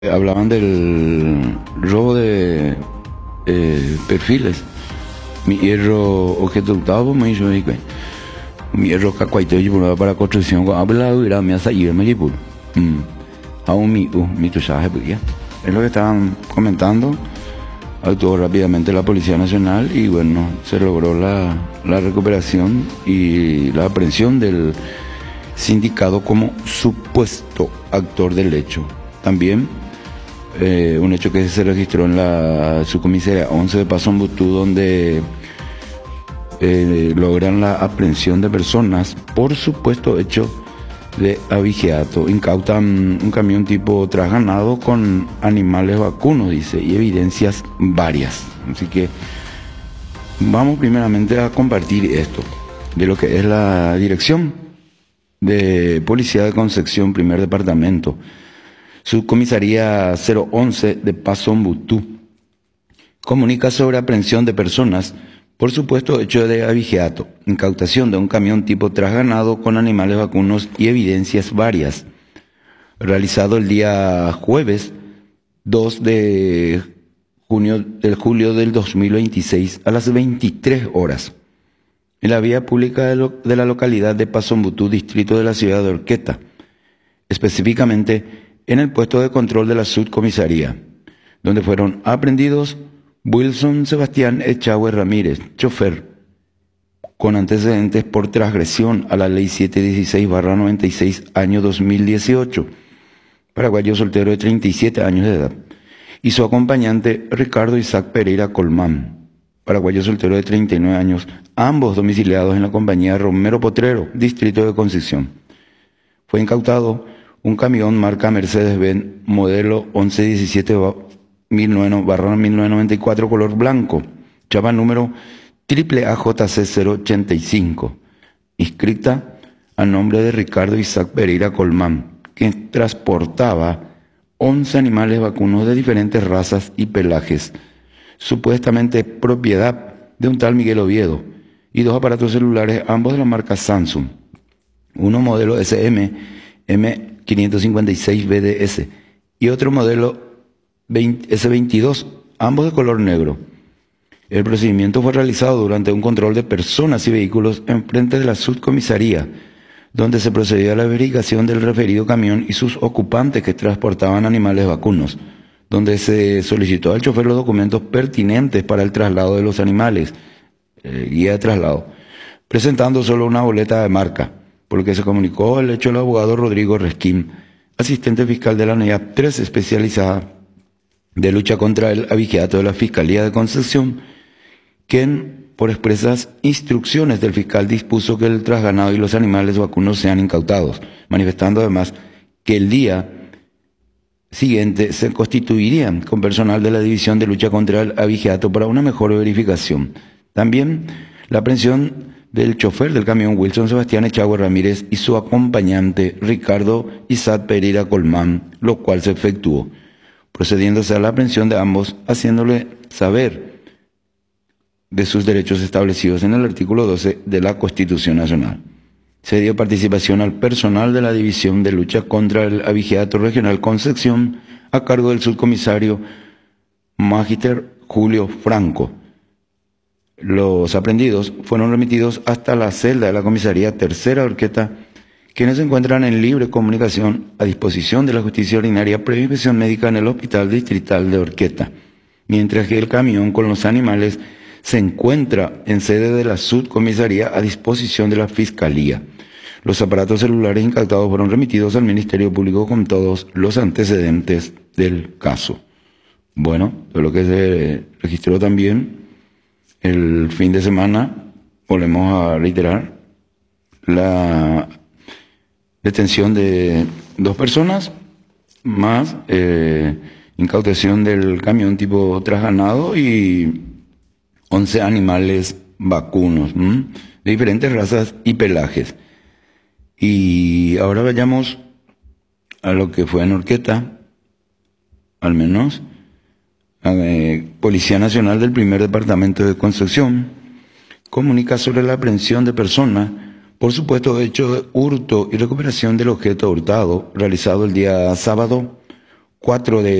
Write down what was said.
Hablaban del robo de perfiles. Mi hierro objeto octavo me hizo mi hierro cacuaito y para construcción con hablado y la mía salir me llevó. Aún mi tusaje pues es lo que estaban comentando. Actuó rápidamente la Policía Nacional y bueno, se logró la recuperación y la aprehensión del sindicado como supuesto actor del hecho. También un hecho que se registró en la subcomisaría 11 de Pasombutú, donde logran la aprehensión de personas por supuesto hecho de abigeato. Incautan un camión tipo trasganado con animales vacunos, dice, y evidencias varias. Así que vamos primeramente a compartir esto de lo que es la Dirección de Policía de Concepción, primer departamento, Subcomisaría 011 de Pasombutú, comunica sobre aprehensión de personas por supuesto hecho de abigeato, incautación de un camión tipo trasganado con animales vacunos y evidencias varias, realizado el día jueves 2 de julio del 2026 a las 23 horas, en la vía pública de la localidad de Pasombutú, distrito de la ciudad de Orqueta, específicamente en el puesto de control de la subcomisaría, donde fueron aprehendidos Wilson Sebastián Echagüe Ramírez, chofer, con antecedentes por transgresión a la ley 716/96 año 2018, paraguayo soltero de 37 años de edad, y su acompañante Ricardo Isaac Pereira Colmán, paraguayo soltero de 39 años, ambos domiciliados en la compañía Romero Potrero, distrito de Concepción. Fue incautado un camión marca Mercedes-Benz modelo 1117-1994 color blanco, chapa número AAJC085, inscrita a nombre de Ricardo Isaac Pereira Colmán, que transportaba 11 animales vacunos de diferentes razas y pelajes, supuestamente propiedad de un tal Miguel Oviedo, y dos aparatos celulares, ambos de la marca Samsung, uno modelo SM M556BDS y otro modelo S22, ambos de color negro. El procedimiento fue realizado durante un control de personas y vehículos en frente de la subcomisaría, donde se procedió a la verificación del referido camión y sus ocupantes que transportaban animales vacunos, donde se solicitó al chofer los documentos pertinentes para el traslado de los animales, guía de traslado, presentando solo una boleta de marca, por lo que se comunicó el hecho al abogado Rodrigo Resquín, asistente fiscal de la Unidad 3 especializada de lucha contra el abigeato de la Fiscalía de Concepción, quien, por expresas instrucciones del fiscal, dispuso que el trasganado y los animales vacunos sean incautados, manifestando además que el día siguiente se constituirían con personal de la División de Lucha contra el Abigeato para una mejor verificación. También la aprehensión del chofer del camión Wilson Sebastián Echagüe Ramírez y su acompañante Ricardo Isaac Pereira Colmán, lo cual se efectuó, procediéndose a la aprehensión de ambos, haciéndole saber de sus derechos establecidos en el artículo 12 de la Constitución Nacional. Se dio participación al personal de la División de Lucha contra el Abigeato Regional Concepción a cargo del subcomisario Magister Julio Franco. Los aprendidos fueron remitidos hasta la celda de la comisaría tercera Orqueta, quienes se encuentran en libre comunicación a disposición de la justicia ordinaria previa inspección médica en el Hospital Distrital de Orqueta, mientras que el camión con los animales se encuentra en sede de la subcomisaría a disposición de la Fiscalía. Los aparatos celulares incautados fueron remitidos al Ministerio Público con todos los antecedentes del caso. Bueno, de lo que se registró también el fin de semana, volvemos a reiterar la detención de 2 personas, más incautación del camión tipo trasganado y 11 animales vacunos, de diferentes razas y pelajes. Y ahora vayamos a lo que fue en Orqueta, al menos. Policía Nacional del primer departamento de Concepción comunica sobre la aprehensión de personas por supuesto hecho de hurto y recuperación del objeto hurtado realizado el día sábado 4 de